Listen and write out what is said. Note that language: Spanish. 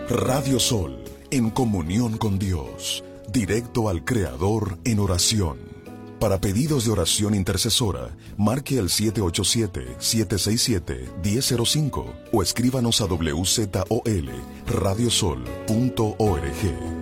Radio Sol, en comunión con Dios, directo al Creador en oración. Para pedidos de oración intercesora, marque el 787-767-1005 o escríbanos a wzol.radiosol.org.